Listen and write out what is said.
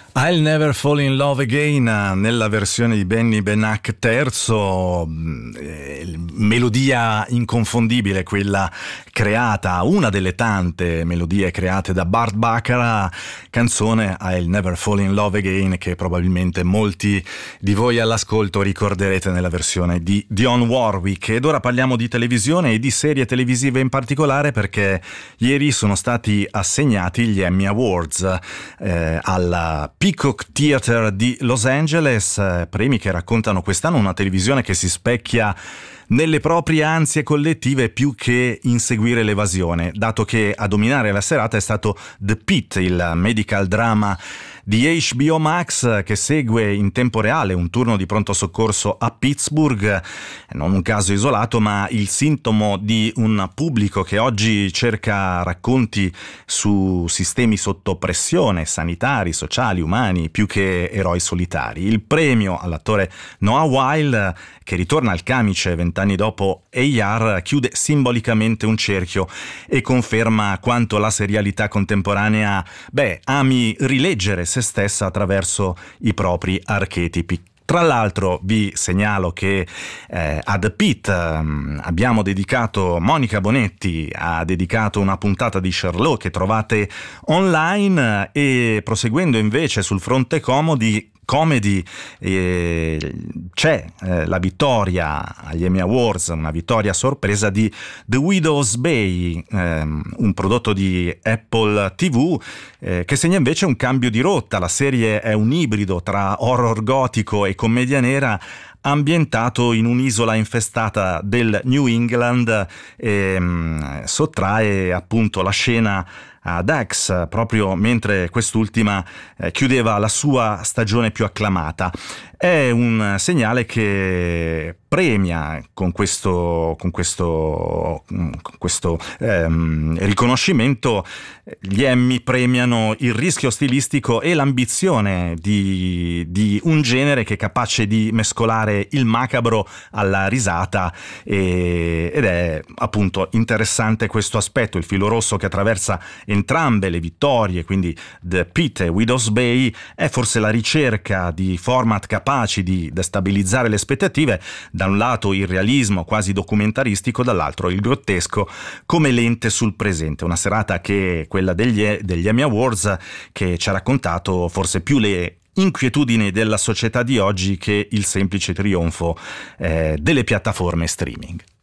I'll Never Fall in Love Again nella versione di Benny Benasc III, melodia inconfondibile, quella creata, una delle tante melodie create da Burt Bacharach, canzone I'll Never Fall in Love Again che probabilmente molti di voi all'ascolto ricorderete nella versione di Dionne Warwick. Ed ora parliamo di televisione e di serie televisive in particolare, perché ieri sono stati assegnati gli Emmy Awards alla Peacock Theatre di Los Angeles, premi che raccontano quest'anno una televisione che si specchia nelle proprie ansie collettive più che inseguire l'evasione, dato che a dominare la serata è stato The Pitt, il medical drama di HBO Max che segue in tempo reale un turno di pronto soccorso a Pittsburgh, non un caso isolato ma il sintomo di un pubblico che oggi cerca racconti su sistemi sotto pressione, sanitari, sociali, umani, più che eroi solitari. Il premio all'attore Noah Wyle, che ritorna al camice 20 anni dopo AR, chiude simbolicamente un cerchio e conferma quanto la serialità contemporanea ami rileggere se stessa attraverso i propri archetipi. Tra l'altro vi segnalo che a The Pitt abbiamo dedicato, Monica Bonetti ha dedicato una puntata di Sherlock che trovate online, e proseguendo invece sul fronte comedy c'è la vittoria agli Emmy Awards, una vittoria a sorpresa di The Widow's Bay, un prodotto di Apple TV che segna invece un cambio di rotta. La serie è un ibrido tra horror gotico e commedia nera, ambientato in un'isola infestata del New England, e sottrae appunto la scena a Dax proprio mentre quest'ultima chiudeva la sua stagione più acclamata. È un segnale che premia con questo riconoscimento. Gli Emmy premiano il rischio stilistico e l'ambizione di un genere che è capace di mescolare il macabro alla risata, ed è appunto interessante questo aspetto, il filo rosso che attraversa entrambe le vittorie, quindi The Pitt e Widow's Bay, è forse la ricerca di format capaci di destabilizzare le aspettative, da un lato il realismo quasi documentaristico, dall'altro il grottesco come lente sul presente. Una serata che quella degli Emmy Awards che ci ha raccontato forse più le inquietudini della società di oggi che il semplice trionfo delle piattaforme streaming.